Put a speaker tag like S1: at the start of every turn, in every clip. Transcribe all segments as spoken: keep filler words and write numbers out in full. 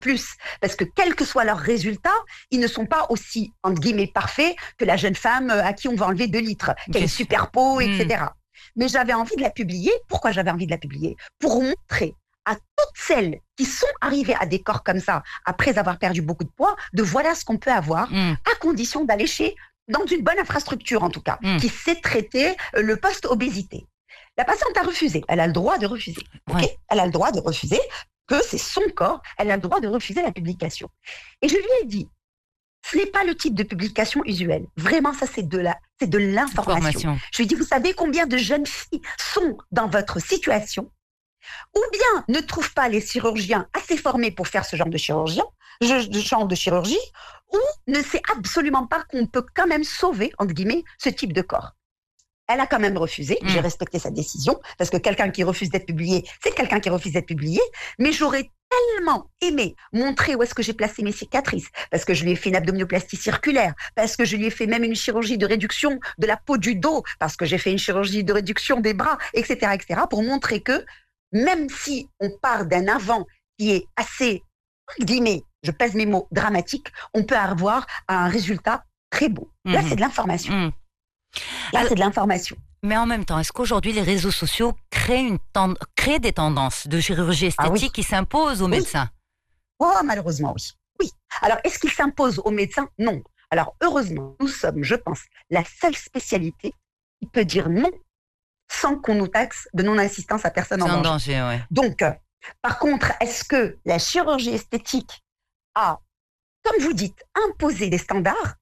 S1: plus. Parce que quels que soient leurs résultats, ils ne sont pas aussi, entre guillemets, parfaits que la jeune femme à qui on va enlever deux litres, qui a une super peau, mmh. et cetera. Mais j'avais envie de la publier. Pourquoi j'avais envie de la publier? Pour montrer à toutes celles qui sont arrivées à des corps comme ça, après avoir perdu beaucoup de poids, de voilà ce qu'on peut avoir, mmh. à condition d'aller chez, dans une bonne infrastructure en tout cas, mmh. qui sait traiter le post-obésité. La patiente a refusé. Elle a le droit de refuser. Okay, ouais. Elle a le droit de refuser, que c'est son corps. Elle a le droit de refuser la publication. Et je lui ai dit, ce n'est pas le type de publication usuelle. Vraiment, ça, c'est de la, c'est de l'information. Je lui ai dit, vous savez combien de jeunes filles sont dans votre situation, ou bien ne trouvent pas les chirurgiens assez formés pour faire ce genre de chirurgien, ce genre de chirurgie, ou ne sait absolument pas qu'on peut quand même sauver, entre guillemets, ce type de corps. Elle a quand même refusé, mmh. j'ai respecté sa décision, parce que quelqu'un qui refuse d'être publié, c'est quelqu'un qui refuse d'être publié, mais j'aurais tellement aimé montrer où est-ce que j'ai placé mes cicatrices, parce que je lui ai fait une abdominoplastie circulaire, parce que je lui ai fait même une chirurgie de réduction de la peau du dos, parce que j'ai fait une chirurgie de réduction des bras, et cetera, et cetera, pour montrer que même si on part d'un avant qui est assez, guillemets, je pèse mes mots, dramatique, on peut avoir un résultat très beau. Mmh. Là, c'est de l'information. Mmh. Là, Alors, c'est de l'information.
S2: Mais en même temps, est-ce qu'aujourd'hui, les réseaux sociaux créent, une tend- créent des tendances de chirurgie esthétique ah oui. qui s'imposent aux
S1: oui.
S2: médecins?
S1: Oh, malheureusement, oui. Oui. Alors, est-ce qu'ils s'imposent aux médecins? Non. Alors, heureusement, nous sommes, je pense, la seule spécialité qui peut dire non sans qu'on nous taxe de non-assistance à personne en danger.
S2: danger ouais.
S1: Donc, euh, par contre, est-ce que la chirurgie esthétique a, comme vous dites, imposé des standards?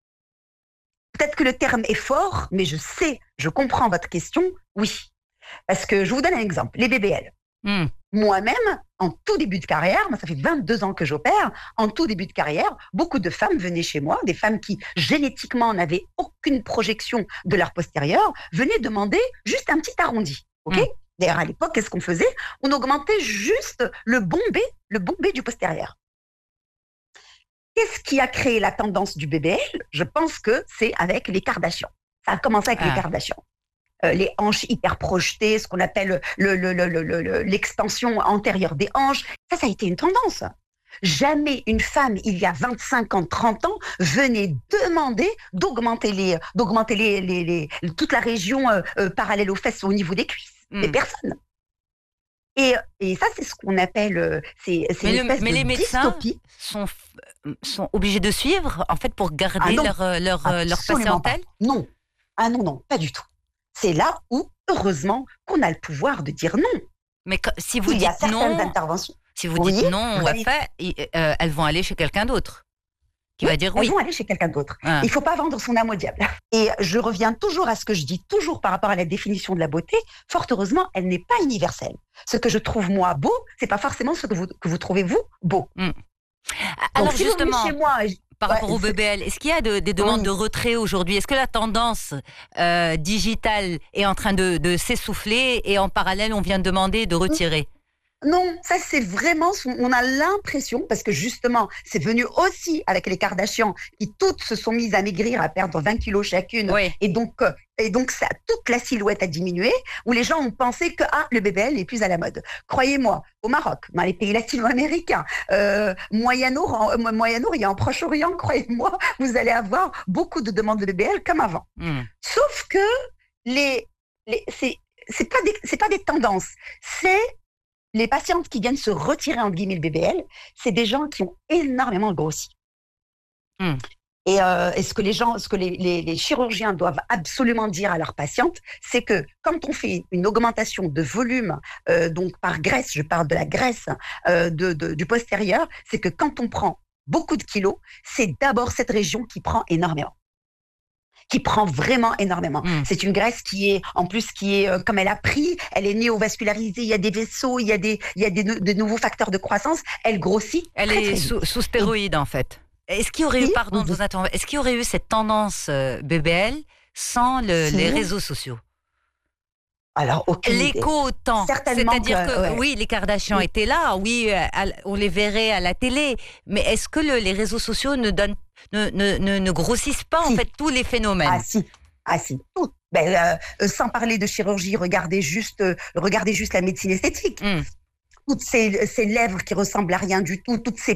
S1: Peut-être que le terme est fort, mais je sais, je comprends votre question, oui. Parce que je vous donne un exemple, les B B L. Mm. Moi-même, en tout début de carrière, moi ça fait vingt-deux ans que j'opère, en tout début de carrière, beaucoup de femmes venaient chez moi, des femmes qui génétiquement n'avaient aucune projection de leur postérieur, venaient demander juste un petit arrondi. Okay mm. D'ailleurs, à l'époque, qu'est-ce qu'on faisait? On augmentait juste le bombé, le bombé du postérieur. Qu'est-ce qui a créé la tendance du B B L? Je pense que c'est avec les Kardashians. Ça a commencé avec ah. les Kardashians. Euh, les hanches hyper projetées, ce qu'on appelle le, le, le, le, le, l'extension antérieure des hanches. Ça, ça a été une tendance. Jamais une femme, il y a vingt-cinq ans, trente ans, venait demander d'augmenter, les, d'augmenter les, les, les, toute la région euh, euh, parallèle aux fesses au niveau des cuisses. Mm. Les personnes. Et, et ça, c'est ce qu'on appelle, euh, c'est, c'est
S2: mais
S1: une espèce
S2: le, mais
S1: de
S2: les médecins
S1: dystopie.
S2: Sont, sont obligés de suivre, en fait, pour garder ah non, leur, leur, leur patientèle?
S1: Non. Ah non, non, pas du tout. C'est là où, heureusement, qu'on a le pouvoir de dire non.
S2: Mais que, si vous
S1: Il
S2: dites
S1: y a certaines
S2: non,
S1: interventions.
S2: Si vous oui, dites non, ouais, fait, euh, elles vont aller chez quelqu'un d'autre. Qui
S1: oui,
S2: va dire oui.
S1: Elles vont aller chez quelqu'un d'autre.
S2: Ah.
S1: Il ne faut pas vendre son âme au diable. Et je reviens toujours à ce que je dis toujours par rapport à la définition de la beauté. Fort heureusement, elle n'est pas universelle. Ce que je trouve moi beau, c'est pas forcément ce que vous, que vous trouvez vous beau.
S2: Mm. Alors
S1: donc,
S2: justement,
S1: si chez moi,
S2: par
S1: ouais,
S2: rapport au B B L, est-ce qu'il y a de, des demandes oui. de retrait aujourd'hui? Est-ce que la tendance euh, digitale est en train de, de s'essouffler et en parallèle, on vient de demander de retirer?
S1: Non, ça c'est vraiment, on a l'impression, parce que justement, c'est venu aussi avec les Kardashians, qui toutes se sont mises à maigrir, à perdre vingt kilos chacune,
S2: oui.
S1: et donc, et donc ça, toute la silhouette a diminué, où les gens ont pensé que ah, le B B L n'est plus à la mode. Croyez-moi, au Maroc, dans les pays latino-américains, euh, Moyen-Orient, Moyen-Orient, Proche-Orient, croyez-moi, vous allez avoir beaucoup de demandes de B B L comme avant. Mm. Sauf que les, les, c'est, c'est pas des, c'est pas des tendances, c'est les patientes qui viennent se retirer, entre guillemets, le B B L, c'est des gens qui ont énormément grossi. Mm. Et, euh, et ce que les gens, ce que les, les, les chirurgiens doivent absolument dire à leurs patientes, c'est que quand on fait une augmentation de volume, euh, donc par graisse, je parle de la graisse euh, de, de, du postérieur, c'est que quand on prend beaucoup de kilos, c'est d'abord cette région qui prend énormément. qui prend vraiment énormément. Mmh. C'est une graisse qui est, en plus, qui est, euh, comme elle a pris, elle est néovascularisée, il y a des vaisseaux, il y a des, il y a des, de nouveaux facteurs de croissance, elle grossit.
S2: Elle
S1: très,
S2: est
S1: très
S2: sous, sous stéroïdes, en fait. Est-ce qu'il y aurait eu, pardon, de vous interrompre, est-ce qu'il y aurait eu cette tendance euh, B B L sans le, les réseaux sociaux?
S1: Alors,
S2: l'écho au temps, c'est-à-dire que, que
S1: ouais.
S2: oui, les Kardashians oui. étaient là, oui, on les verrait à la télé, mais est-ce que le, les réseaux sociaux ne donnent, ne, ne, ne, ne grossissent pas si. en fait tous les phénomènes?
S1: Ah si, ah si, tout. Ben, euh, sans parler de chirurgie, regardez juste, euh, regardez juste la médecine esthétique. Mm. Toutes ces, ces lèvres qui ressemblent à rien du tout, toutes ces